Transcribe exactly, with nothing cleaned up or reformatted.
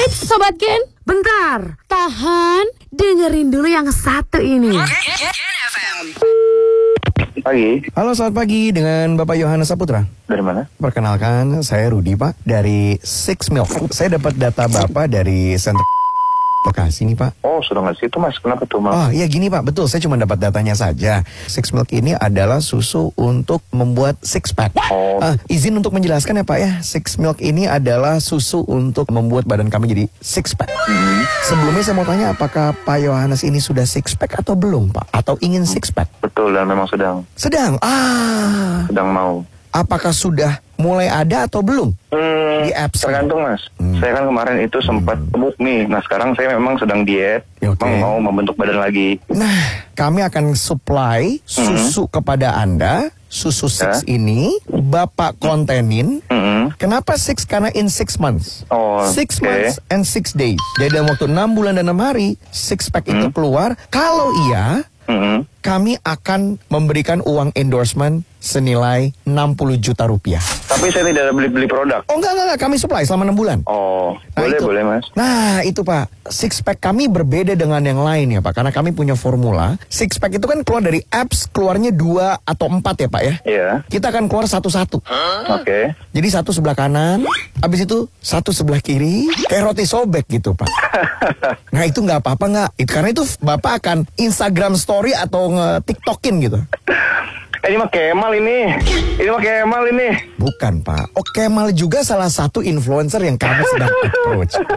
Eits, Sobat Gen, bentar, tahan, dengerin dulu yang satu ini. Pagi. Halo, selamat pagi dengan Bapak Yohanes Saputra. Dari mana? Perkenalkan, saya Rudi, Pak, dari Six Milk. Saya dapat data Bapak dari Center Bekasi nih, Pak. Oh, sudah nggak situ, Mas. Kenapa tuh, Mas? Oh, iya gini, Pak. Betul, saya cuma dapat datanya saja. Six Milk ini adalah susu untuk membuat six pack. Oh. Ah, izin untuk menjelaskan ya, Pak ya. Six Milk ini adalah susu untuk membuat badan kami jadi six pack. Hmm. Sebelumnya saya mau tanya, apakah Pak Yohanes ini sudah six pack atau belum, Pak? Atau ingin six pack? Betul, dan memang sedang. Sedang. Ah. Sedang mau. Apakah sudah mulai ada atau belum? Hmm, Di apps. tergantung, Mas. Hmm. Saya kan kemarin itu sempat gemuk nih. Nah, sekarang saya memang sedang diet. Oke. Memang mau membentuk badan lagi. Nah, kami akan supply susu kepada Anda. Susu Six Ya. ini Bapak kontenin. Hmm. Kenapa Six? Karena in six months. Oh, Six oke. months and six days. Jadi dalam waktu enam bulan dan enam hari, six pack itu keluar. Kalau iya, Hmm. kami akan memberikan uang endorsement senilai enam puluh juta rupiah. Tapi saya tidak ada beli-beli produk. Oh enggak, enggak, enggak. Kami supply selama enam bulan. Oh, Nah, boleh, itu. boleh, Mas. Nah itu Pak, six pack kami berbeda dengan yang lain ya Pak. Karena kami punya formula. Six pack itu kan keluar dari apps, keluarnya dua atau empat ya Pak ya. Iya. Kita akan keluar satu-satu. Oke. Jadi satu sebelah kanan, habis itu satu sebelah kiri, kayak roti sobek gitu Pak. Nah itu nggak apa-apa nggak? Itu karena itu Bapak akan Instagram story atau nge-tiktokin gitu. Eh, ini mah Kemal ini. Ini mah Kemal ini. Bukan Pak. Oh Kemal juga salah satu influencer yang kami sedang approach.